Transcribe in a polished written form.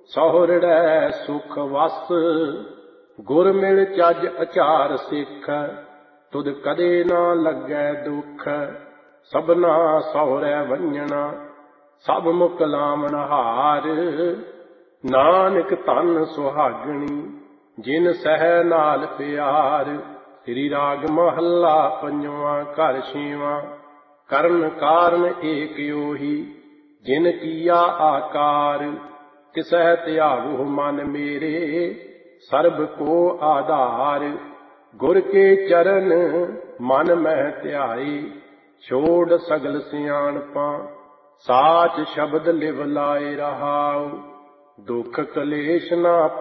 ਸਹੁਰੜੈ ਸੁਖ ਵਸ। ਗੁਰ ਮਿਲ ਚੱਜ ਅਚਾਰ ਸਿੱਖ, ਤੁਧ ਕਦੇ ਨਾ ਲੱਗੈ ਦੁੱਖ। ਸਭਨਾ ਸਹੁਰੈ ਵੰਜਣਾ, ਸਭ ਮੁਖ ਲਾਵਣ ਹਾਰ। ਨਾਨਕ ਧਨ ਸੁਹਾਗਣੀ, ਜਿਨ ਸਹਿ ਨਾਲ ਪਿਆਰ। ਸ੍ਰੀ ਰਾਗ ਮਹੱਲਾ ਪੰਜਵਾਂ, ਘਰ ਛੇਵਾਂ। ਕਰਨ ਕਾਰਨ ਏਕ ਓਹੀ, ਜਿਨ ਕੀਆ ਆਕਾਰ। ਤਿਸਹਿ ਧਿਆਵਹੁ ਮਨ ਮੇਰੇ, ਸਰਬ ਕੋ ਆਧਾਰ। ਗੁਰ ਕੇ ਚਰਨ ਮਨ ਮਹਿ ਧਿਆਏ, ਛੋੜ ਸਗਲ ਸਿਆਣਪਾਂ। ਸਾਚ ਸ਼ਬਦ ਲਿਵ ਲਾਏ ਰਹਾਉ, ਦੁਖ ਕਲੇਸ਼ ਨਾ